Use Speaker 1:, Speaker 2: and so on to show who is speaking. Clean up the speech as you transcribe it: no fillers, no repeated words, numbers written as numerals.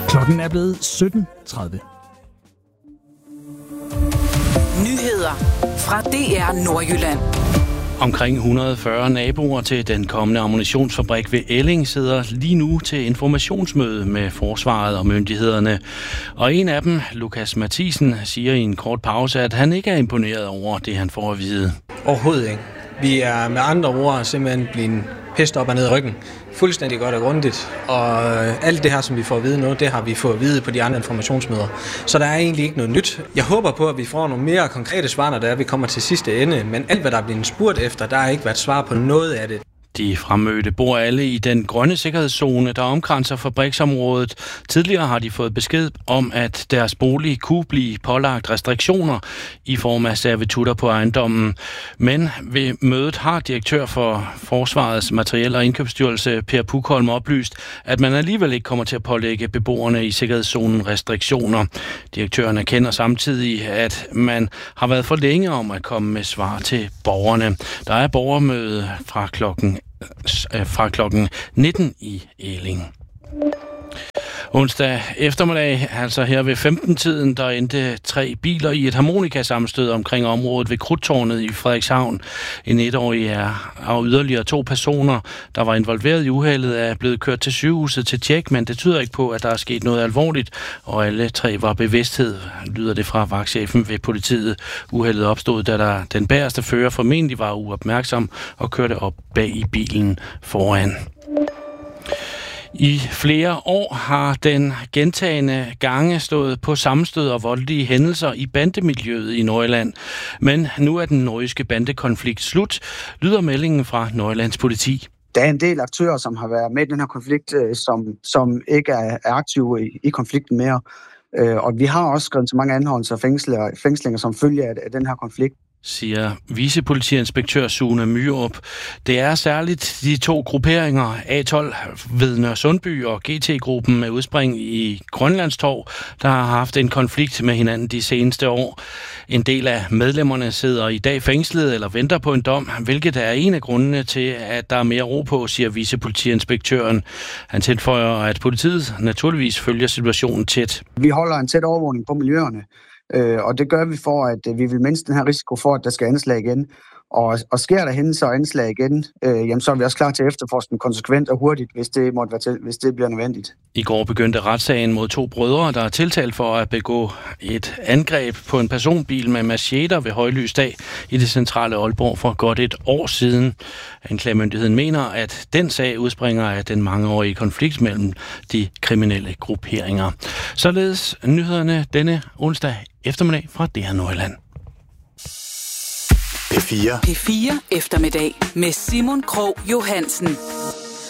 Speaker 1: Klokken er blevet 17:30.
Speaker 2: Nyheder fra DR Nordjylland.
Speaker 3: Omkring 140 naboer til den kommende ammunitionsfabrik ved Elling sidder lige nu til informationsmøde med forsvaret og myndighederne. Og en af dem, Lukas Mathisen, siger i en kort pause, at han ikke er imponeret over det, han får at vide.
Speaker 4: Overhovedet ikke. Vi er med andre ord simpelthen blevet pest op og ned i ryggen. Fuldstændig godt og grundigt. Og alt det her, som vi får at vide nu, det har vi fået at vide på de andre informationsmøder. Så der er egentlig ikke noget nyt. Jeg håber på, at vi får nogle mere konkrete svar, når vi kommer til sidste ende. Men alt, hvad der er blevet spurgt efter, der har ikke været svar på noget af det.
Speaker 3: De fremmødte bor alle i den grønne sikkerhedszone, der omkranser fabriksområdet. Tidligere har de fået besked om, at deres bolig kunne blive pålagt restriktioner i form af servitutter på ejendommen. Men ved mødet har direktør for Forsvarets Materiel- og Indkøbsstyrelse, Per Pukholm, oplyst, at man alligevel ikke kommer til at pålægge beboerne i sikkerhedszonen restriktioner. Direktøren erkender samtidig, at man har været for længe om at komme med svar til borgerne. Der er borgermøde fra klokken 19 i Elling. Onsdag eftermiddag, altså her ved 15-tiden, der endte 3 biler i et harmonikasammenstød omkring området ved Krudttårnet i Frederikshavn. En 1-årig og yderligere 2 personer, der var involveret i uheldet, er blevet kørt til sygehuset til tjek, men det tyder ikke på, at der er sket noget alvorligt, og alle 3 var bevidsthed, lyder det fra vagtchefen ved politiet. Uheldet opstod, da den bagerste fører formentlig var uopmærksom og kørte op bag i bilen foran. I flere år har den gentagne gange stået på sammenstød og voldelige hændelser i bandemiljøet i Nordjylland. Men nu er den nordjyske bandekonflikt slut, lyder meldingen fra Nordjyllands politi.
Speaker 5: Der er en del aktører, som har været med i den her konflikt, som ikke er aktive i konflikten mere. Og vi har også skrevet så mange anholdelser og fængslinger som følge af den her konflikt,
Speaker 3: siger vicepolitiinspektør Sune Myrup. Det er særligt de 2 grupperinger, A12 ved Nørresundby og GT-gruppen med udspring i Grønlandstorv, der har haft en konflikt med hinanden de seneste år. En del af medlemmerne sidder i dag fængslet eller venter på en dom, hvilket er en af grundene til, at der er mere ro på, siger vicepolitiinspektøren. Han tilføjer, at politiet naturligvis følger situationen tæt.
Speaker 5: Vi holder en tæt overvågning på miljøerne. Og det gør vi for, at vi vil mindske den her risiko for, at der skal anslag igen. Og sker der hændelser og anslag igen, jamen så er vi også klar til at efterforske den konsekvent og hurtigt, hvis det bliver nødvendigt.
Speaker 3: I går begyndte retssagen mod 2 brødre, der er tiltalt for at begå et angreb på en personbil med macheter ved højlysdag i det centrale Aalborg for godt et år siden. Anklagemyndigheden mener, at den sag udspringer af den mangeårige konflikt mellem de kriminelle grupperinger. Således nyhederne denne onsdag eftermiddag fra DR Nordjylland.
Speaker 2: P4 eftermiddag med Simon Krog Johansen.